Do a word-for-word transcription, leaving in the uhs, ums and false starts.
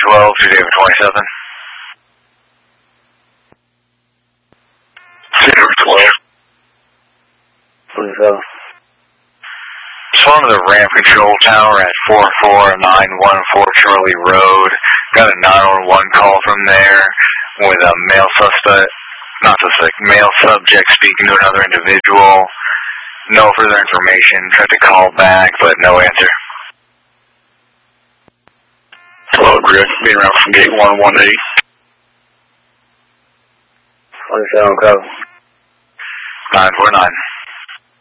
twelve, two David twenty-seven. David twelve. twenty-seven. Swung to the ramp control tower at four four nine one four Charlie Road. Got a nine one one call from there with a male suspect, not suspect, male subject speaking to another individual. No further information. Tried to call back, but no answer. Hello, Grid. Being around from gate one one eight. twenty-seven, code. nine four nine.